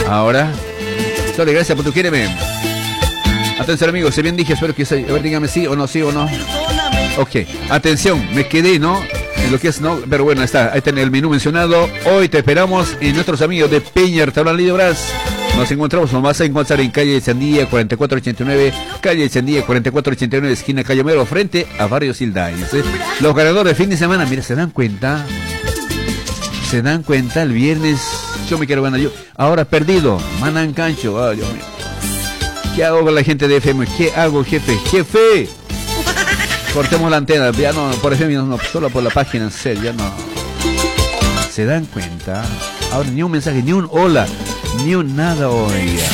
Ahora. Sole, gracias por tu quiereme. Atención amigos, si bien dije, espero que... A ver, dígame sí o no, sí o no. Ok, atención, me quedé, ¿no? En lo que es, ¿no? Pero bueno, está, ahí está el menú mencionado. Hoy te esperamos en nuestros amigos de Peña Restaurant Lidobras. Nos encontramos, nos vas a encontrar en calle Sandía 4489, calle Sandía 4489, esquina Cayomero, frente a Barrio Sildañez. Los ganadores de fin de semana, mira, ¿se dan cuenta? ¿Se dan cuenta? El viernes yo me quiero ganar yo. Ahora perdido, Manan Cancho. Ay, Dios mío. ¿Qué hago con la gente de FM? ¿Qué hago, jefe? ¡Jefe! Cortemos la antena, ya no, por FM no, solo por la página, en serio, ya no. ¿Se dan cuenta? Ahora ni un mensaje, ni un hola, ni un nada hoy.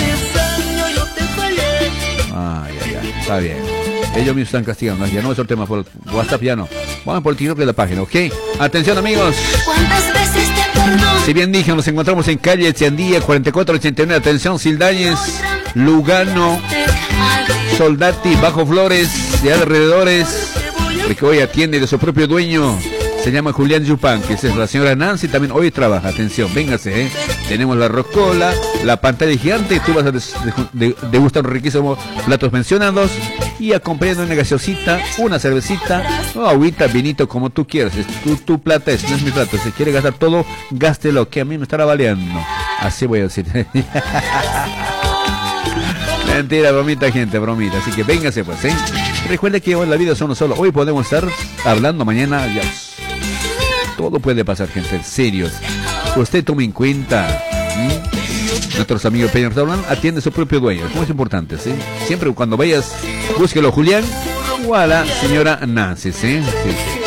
Ay, está bien. Ellos mismos están castigando, ya no es el tema por WhatsApp, ya no. Vamos por el TikTok de la página, ¿ok? Atención amigos. Si bien dije, nos encontramos en calle Echeandía 4489, atención Sildañez, Lugano, Soldati, Bajo Flores, de alrededores, porque hoy atiende de su propio dueño, se llama Julián Yupan, que es la señora Nancy, también hoy trabaja, atención, véngase, tenemos la roscola, la pantalla gigante, tú vas a degustar los riquísimos platos mencionados, y acompañando una gaseosita, una cervecita, o agüita, vinito, como tú quieras, tu plata es, no es mi plata, si quiere gastar todo, gástelo, que a mí me estará valiendo, así voy a decir. Mentira, bromita, gente, bromita. Así que véngase, pues, ¿eh? Recuerde que hoy la vida es uno solo. Hoy podemos estar hablando, mañana ya. Todo puede pasar, gente, serios. Usted tome en cuenta. Nuestros amigos Peña Restaurant atiende a su propio dueño. Como es importante, ¿sí? Siempre cuando vayas, búsquelo, Julián, o a la señora Nancy, ¿sí? Sí.